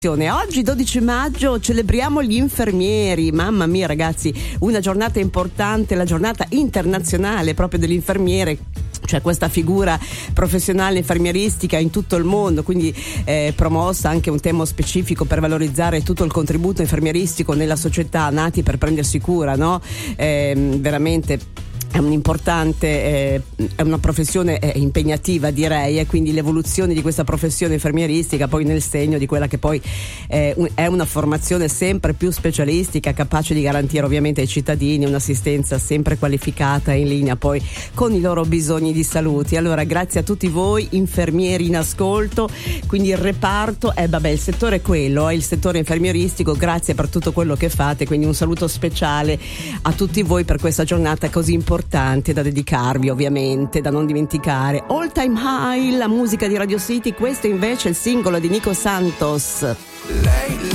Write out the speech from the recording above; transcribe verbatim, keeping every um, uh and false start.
Oggi dodici maggio celebriamo gli infermieri, mamma mia ragazzi, una giornata importante, la giornata internazionale proprio dell'infermiere, cioè questa figura professionale infermieristica in tutto il mondo, quindi eh, promossa anche un tema specifico per valorizzare tutto il contributo infermieristico nella società, nati per prendersi cura, no? Eh, veramente è un'importante, eh, è una professione eh, impegnativa direi, e quindi l'evoluzione di questa professione infermieristica poi nel segno di quella che poi eh, un, è una formazione sempre più specialistica, capace di garantire ovviamente ai cittadini un'assistenza sempre qualificata in linea poi con i loro bisogni di salute. Allora grazie a tutti voi infermieri in ascolto, quindi il reparto, eh vabbè il settore è quello, è il settore infermieristico, grazie per tutto quello che fate, quindi un saluto speciale a tutti voi per questa giornata così importante da dedicarvi, ovviamente, da non dimenticare. All Time High, la musica di Radio City. Questo invece è il singolo di Nico Santos. Lei